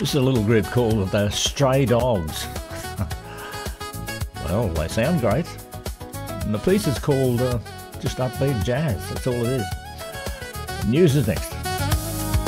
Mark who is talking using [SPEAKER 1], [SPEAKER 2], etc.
[SPEAKER 1] This is a little group called the Stray Dogs. Well, they sound great. And the piece is called just upbeat jazz. That's all it is. News is next.